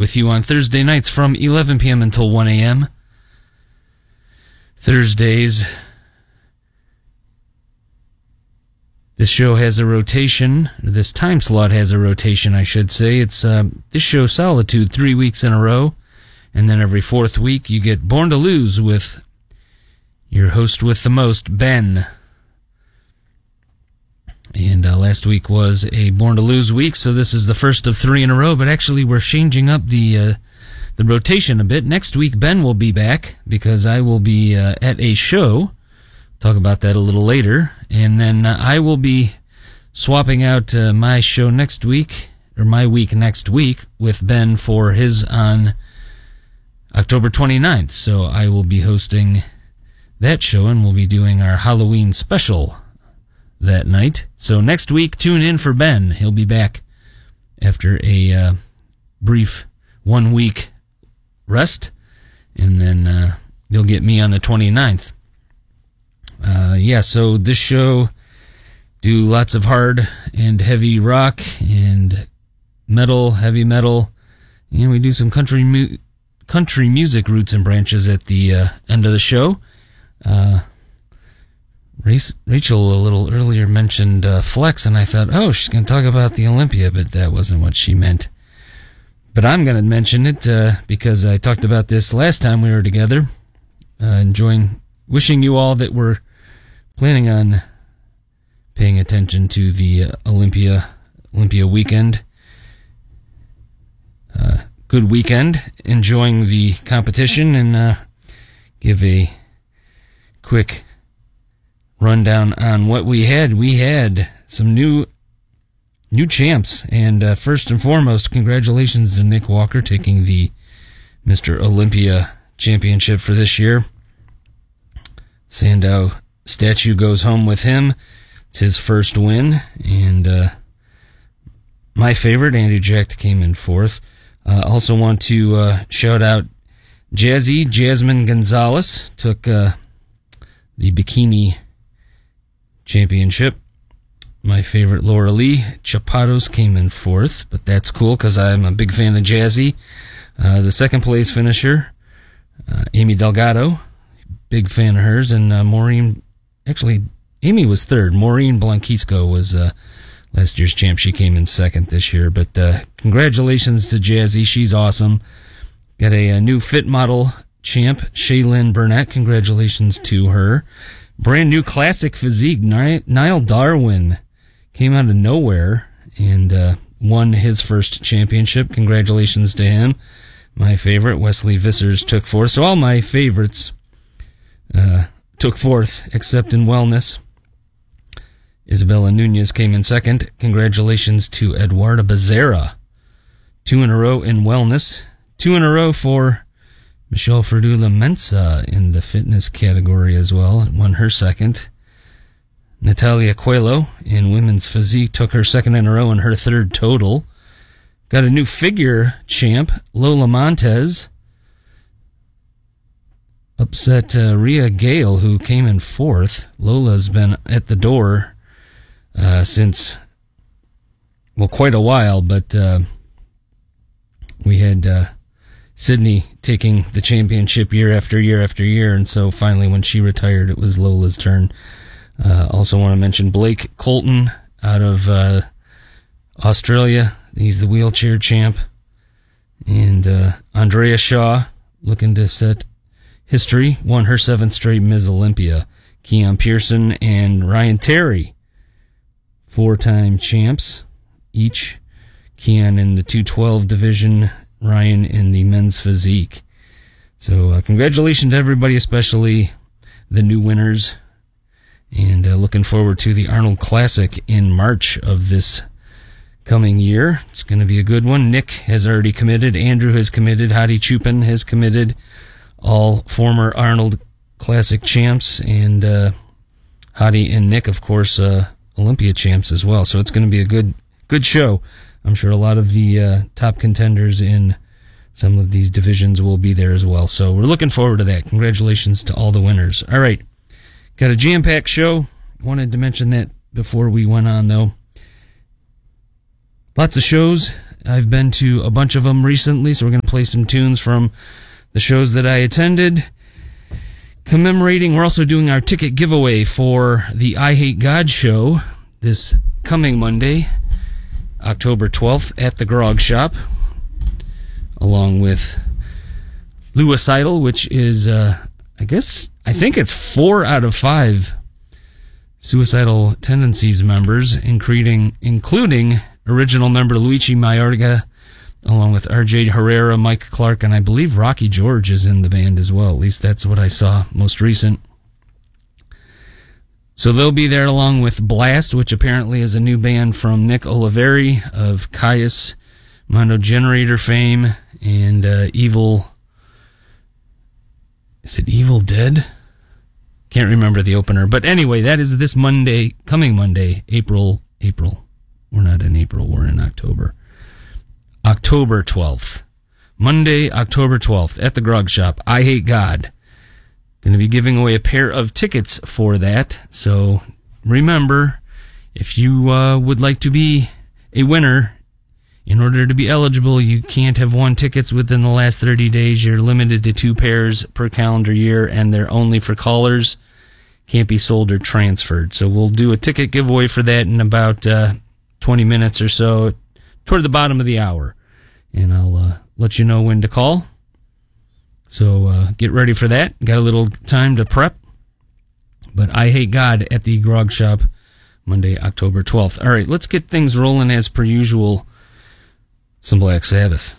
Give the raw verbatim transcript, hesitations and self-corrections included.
with you on Thursday nights from eleven p.m. until one a.m. Thursdays. This show has a rotation. This time slot has a rotation, I should say. It's uh, this show, Solitude, three weeks in a row. And then every fourth week, you get Born to Lose with your host with the most, Ben. And uh, last week was a Born to Lose week, so this is the first of three in a row. But actually, we're changing up the uh, the rotation a bit. Next week, Ben will be back because I will be uh, at a show. Talk about that a little later. And then uh, I will be swapping out uh, my show next week, or my week next week, with Ben for his on October twenty-ninth. So I will be hosting that show, and we'll be doing our Halloween special that night. So next week, tune in for Ben. He'll be back after a uh, brief one-week rest, and then uh, you'll get me on the twenty-ninth. Uh, yeah, so this show do lots of hard and heavy rock and metal, heavy metal, and we do some country mu- country music roots and branches at the uh, end of the show. Uh, Rachel a little earlier mentioned uh, Flex, and I thought, oh, she's going to talk about the Olympia, but that wasn't what she meant. But I'm going to mention it uh, because I talked about this last time we were together. Uh, enjoying, wishing you all that were planning on paying attention to the uh, Olympia Olympia weekend. Uh, good weekend, enjoying the competition, and uh, give a quick rundown on what we had. We had some new new champs, and uh, first and foremost, congratulations to Nick Walker taking the Mister Olympia championship for this year. Sandow statue goes home with him. It's his first win, and uh, my favorite, Andrew Jack, came in fourth. Uh, also want to uh, shout out Jazzy, Jasmine Gonzalez, took uh, the bikini championship. My favorite, Laura Lee Chapados, came in fourth, but that's cool because I'm a big fan of Jazzy. Uh, the second place finisher, uh, Amy Delgado, big fan of hers, and uh, Maureen, actually, Amy was third. Maureen Blanquisco was uh, last year's champ. She came in second this year, but uh, congratulations to Jazzy. She's awesome. Got a, a new fit model champ, Shaylin Burnett. Congratulations to her. Brand new classic physique, Niall Darwin, came out of nowhere and uh, won his first championship. Congratulations to him. My favorite, Wesley Vissers, took fourth. So all my favorites uh, took fourth, except in wellness. Isabella Nunez came in second. Congratulations to Eduarda Becerra. Two in a row in wellness. Two in a row for Michelle Ferdula Mensa in the fitness category as well. Won her second. Natalia Coelho in women's physique took her second in a row and her third total. Got a new figure champ, Lola Montez. Upset uh, Rhea Gale, who came in fourth. Lola's been at the door uh, since, well, quite a while, but uh, we had uh, Sydney taking the championship year after year after year, and so finally when she retired, it was Lola's turn. Uh, also want to mention Blake Colton out of uh, Australia. He's the wheelchair champ. And uh, Andrea Shaw, looking to set history, won her seventh straight Miz Olympia. Keon Pearson and Ryan Terry, four-time champs each. Keon in the two twelve division, Ryan in the men's physique. So uh, congratulations to everybody, especially the new winners. And uh, looking forward to the Arnold Classic in March of this coming year. It's going to be a good one. Nick has already committed. Andrew has committed. Hadi Chupin has committed. All former Arnold Classic champs. And uh, Hadi and Nick, of course, uh, Olympia champs as well. So it's going to be a good good show. I'm sure a lot of the uh, top contenders in some of these divisions will be there as well. So we're looking forward to that. Congratulations to all the winners. All right. Got a jam-packed show. Wanted to mention that before we went on, though. Lots of shows. I've been to a bunch of them recently, so we're going to play some tunes from the shows that I attended. Commemorating, we're also doing our ticket giveaway for the I Hate God show this coming Monday, October twelfth, at the Grog Shop, along with Lewicidal, which is, uh, I guess, I think it's four out of five Suicidal Tendencies members, including including original member Luigi Mayorga, along with R J Herrera, Mike Clark, and I believe Rocky George is in the band as well. At least that's what I saw most recent. So they'll be there along with Blast, which apparently is a new band from Nick Oliveri of Caius, Mondo Generator fame, and uh, Evil... Is it Evil Dead? Can't remember the opener. But anyway, that is this Monday, coming Monday, April, April. We're not in April, we're in October. October twelfth. Monday, October twelfth, at the Grog Shop. I Hate God. Going to be giving away a pair of tickets for that. So remember, if you uh, would like to be a winner, in order to be eligible, you can't have won tickets within the last thirty days. You're limited to two pairs per calendar year, and they're only for callers. Can't be sold or transferred. So we'll do a ticket giveaway for that in about uh, twenty minutes or so, toward the bottom of the hour. And I'll uh, let you know when to call. So uh, get ready for that. Got a little time to prep. But I Hate God at the Grog Shop, Monday, October twelfth. All right, let's get things rolling as per usual. Some Black Sabbath.